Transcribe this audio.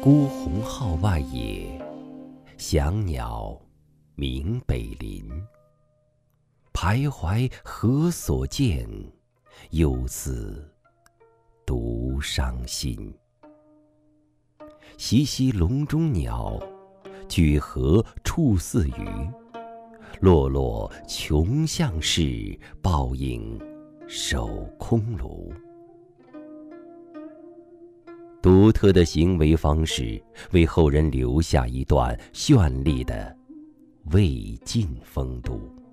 孤鸿号外野，翔鸟鸣北林。徘徊何所见？忧思独伤心。习习笼中鸟，举河处似鱼。落落穷巷市，报应守空庐。独特的行为方式，为后人留下一段绚丽的魏晋风度。